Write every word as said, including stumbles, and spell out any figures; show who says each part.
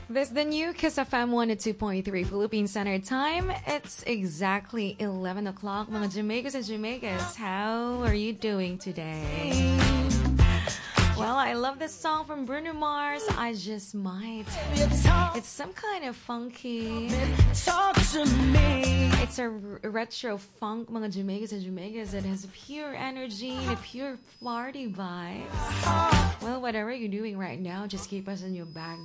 Speaker 1: This is the new Kiss F M one oh two point three Philippine Standard Time. It's exactly eleven o'clock. Mga Jamaicans and Jamaicas, how are you doing today? Well, I love this song from Bruno Mars, I Just Might. It's some kind of funky. It's a r- retro funk, mga Jamaicans and Jamaicas. It has a pure energy, a pure party vibes. Well, whatever you're doing right now, just keep us in your back